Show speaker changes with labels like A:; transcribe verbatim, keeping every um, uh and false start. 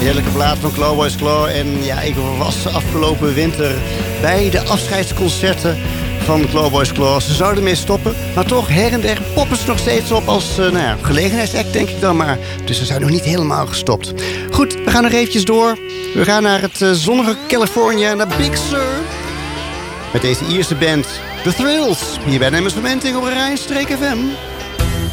A: Heerlijke plaat van Clawboys Claw. En ja, ik was afgelopen winter bij de afscheidsconcerten van Clawboys Claw. Ze zouden ermee stoppen, maar toch her en der poppen ze nog steeds op als uh, nou ja, gelegenheidsact, denk ik dan maar. Dus ze zijn nog niet helemaal gestopt. Goed, we gaan nog eventjes door. We gaan naar het uh, zonnige Californië, naar Big Sur. Met deze Ierse band, The Thrills. Hier bij Nemmers Vermenting op Rijnstreek F M.